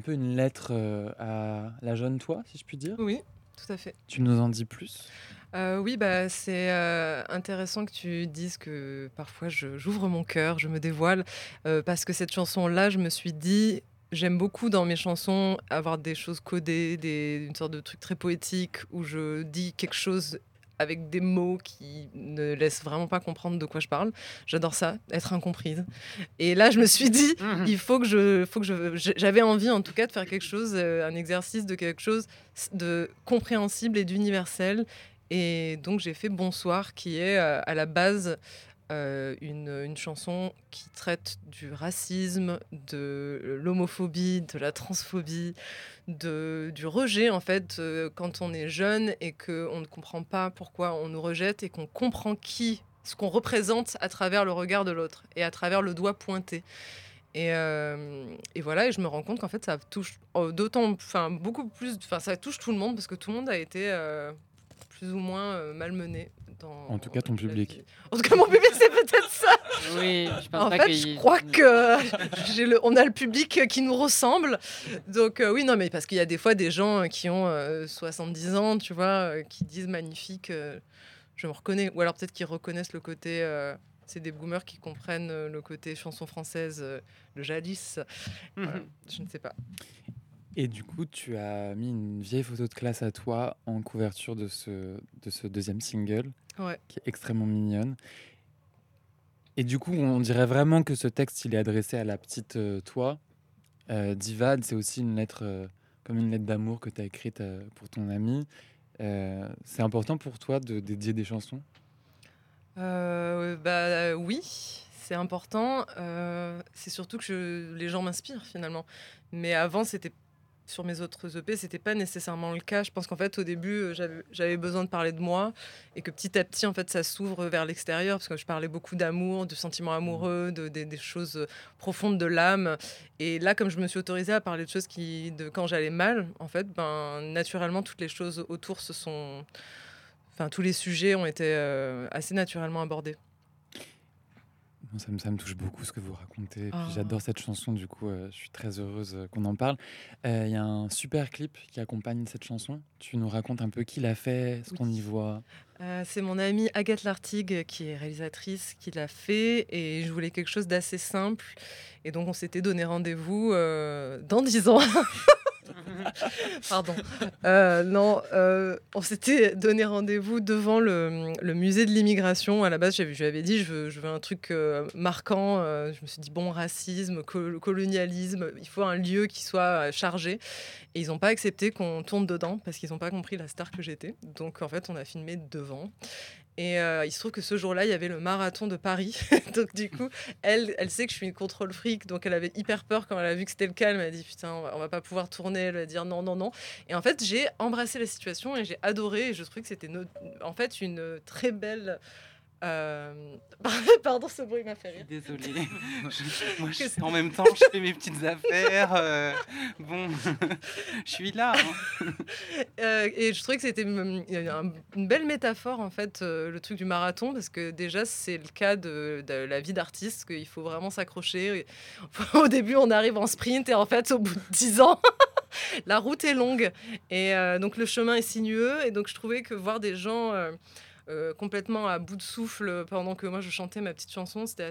peu une lettre à la jeune toi, si je puis dire. Oui, tout à fait. Tu nous en dis plus? Oui, bah, c'est, intéressant que tu dises que parfois j'ouvre mon cœur, je me dévoile, parce que cette chanson-là, je me suis dit: «J'aime beaucoup dans mes chansons avoir des choses codées, une sorte de truc très poétique où je dis quelque chose avec des mots qui ne laissent vraiment pas comprendre de quoi je parle». J'adore ça, être incomprise et là, je me suis dit: Mmh. «Il faut que j'avais envie en tout cas de faire quelque chose, un exercice de quelque chose de compréhensible et d'universel et donc j'ai fait «Bonsoir» qui est, à la base, une chanson qui traite du racisme, de l'homophobie, de la transphobie, du rejet en fait, quand on est jeune et qu'on ne comprend pas pourquoi on nous rejette et qu'on comprend ce qu'on représente à travers le regard de l'autre et à travers le doigt pointé. Et voilà, et je me rends compte qu'en fait ça touche, beaucoup plus, ça touche tout le monde parce que tout le monde a été, plus ou moins, malmené En tout dans cas, ton la public. vie. En tout cas, mon public, c'est peut-être ça. Oui, je pense En pas fait, je qu'il crois que on a le public qui nous ressemble. Donc, oui, non, mais parce qu'il y a des fois des gens qui ont 70 ans, tu vois, qui disent magnifique, je me reconnais. Ou alors peut-être qu'ils reconnaissent le côté. C'est des boomers qui comprennent le côté chanson française, le jadis. Voilà, Mmh. je ne sais pas. Et du coup, tu as mis une vieille photo de classe à toi en couverture de ce deuxième single, Ouais. qui est extrêmement mignonne. Et du coup, on dirait vraiment que ce texte, il est adressé à la petite toi. Divad, c'est aussi une lettre, comme une lettre d'amour que tu as écrite pour ton ami. C'est important pour toi de dédier des chansons? Bah, oui, c'est important, c'est surtout que les gens m'inspirent finalement. Mais avant, c'était sur mes autres EP, c'était pas nécessairement le cas. Je pense qu'en fait, au début, j'avais besoin de parler de moi et que petit à petit, en fait, ça s'ouvre vers l'extérieur parce que je parlais beaucoup d'amour, de sentiments amoureux, des choses, profondes de l'âme et là, comme je me suis autorisée à parler de choses de quand j'allais mal, en fait, ben, naturellement, toutes les choses autour tous les sujets ont été, assez naturellement abordés. Non, ça me touche beaucoup ce que vous racontez. Et puis Ah. j'adore cette chanson, du coup, je suis très heureuse qu'on en parle. Il y a un super clip qui accompagne cette chanson. Tu nous racontes un peu qui l'a fait, ce Oui. qu'on y voit. C'est mon amie Agathe Lartigue qui est réalisatrice qui l'a fait et je voulais quelque chose d'assez simple et donc on s'était donné rendez-vous, dans 10 ans. Pardon. Non, on s'était donné rendez-vous devant le musée de l'immigration. À la base, je lui avais dit: «Je veux un truc, marquant», je me suis dit: «Bon, racisme, colonialisme, il faut un lieu qui soit, chargé». Et ils ont pas accepté qu'on tourne dedans parce qu'ils ont pas compris la star que j'étais. Donc en fait, on a filmé devant et il se trouve que ce jour-là, il y avait le marathon de Paris. Donc du coup, elle sait que je suis une contrôle fric, donc elle avait hyper peur quand elle a vu que c'était le cas. Elle m'a dit: «Putain, on va pas pouvoir tourner». Elle va dire: «Non, non, non» et en fait, j'ai embrassé la situation et j'ai adoré et je trouvais que c'était en fait une très belle, hem pardon, ce bruit m'a fait rire. Désolée. Que En même temps, je fais mes petites affaires, bon, je suis là, hein. Et je trouvais que c'était une belle métaphore, en fait, le truc du marathon, parce que déjà, c'est le cas de la vie d'artiste, qu'il faut vraiment s'accrocher. Et au début, on arrive en sprint et en fait, au bout de 10 ans, la route est longue. Et donc, le chemin est sinueux. Et donc, je trouvais que voir des gens complètement à bout de souffle pendant que moi, je chantais ma petite chanson, c'était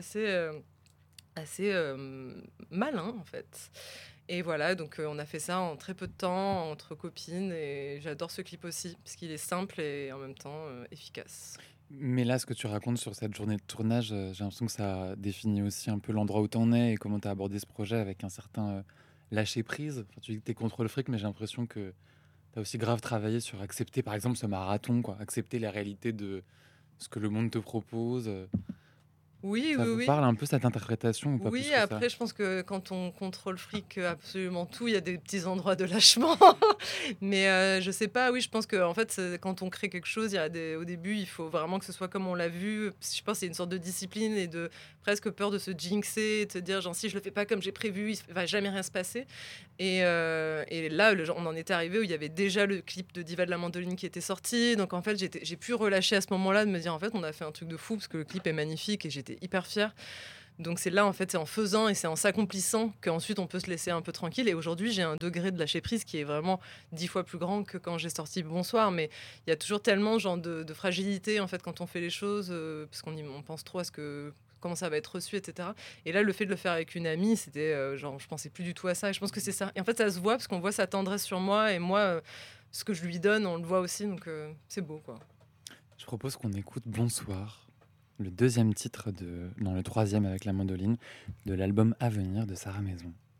assez malin, en fait. Et voilà, donc on a fait ça en très peu de temps, entre copines et j'adore ce clip aussi, parce qu'il est simple et en même temps, efficace. Mais là, ce que tu racontes sur cette journée de tournage, j'ai l'impression que ça définit aussi un peu l'endroit où tu en es et comment tu as abordé ce projet avec un certain lâcher prise. Enfin, tu dis que tu es contre le fric, mais j'ai l'impression que tu as aussi grave travaillé sur accepter, par exemple, ce marathon, quoi. Accepter la réalité de ce que le monde te propose. Oui, Ça oui, vous oui. parle un peu cette interprétation ou pas plus Oui, que ça? après, je pense que quand on contrôle fric absolument tout, il y a des petits endroits de lâchement. Mais je sais pas, oui, je pense qu'en fait, quand on crée quelque chose, au début, il faut vraiment que ce soit comme on l'a vu. Je pense qu'il y a une sorte de discipline et de presque peur de se jinxer, de se dire, genre, si je le fais pas comme j'ai prévu, il va jamais rien se passer. Et là, on en était arrivé où il y avait déjà le clip de Diva de la mandoline qui était sorti. Donc en fait, j'ai pu relâcher à ce moment-là, de me dire, en fait, on a fait un truc de fou parce que le clip est magnifique et j'étais hyper fière. Donc c'est là, en fait, c'est en faisant et c'est en s'accomplissant qu'ensuite on peut se laisser un peu tranquille. Et aujourd'hui, j'ai un degré de lâcher prise qui est vraiment 10 fois plus grand que quand j'ai sorti Bonsoir. Mais il y a toujours tellement genre de fragilité, en fait, quand on fait les choses, parce on pense trop à comment ça va être reçu, etc. Et là, le fait de le faire avec une amie, c'était genre, je pensais plus du tout à ça. Et je pense que c'est ça. Et en fait, ça se voit parce qu'on voit sa tendresse sur moi et moi, ce que je lui donne, on le voit aussi. Donc c'est beau, quoi. Je propose qu'on écoute Bonsoir, le deuxième titre non, le troisième avec la mandoline de l'album À venir de Sarah Maison.